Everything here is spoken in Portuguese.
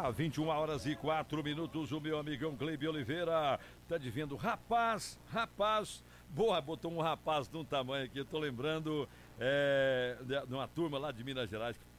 21h04, o meu amigão Cleibe Oliveira tá devendo, rapaz, boa, botou um rapaz de um tamanho aqui, eu tô lembrando de uma turma lá de Minas Gerais que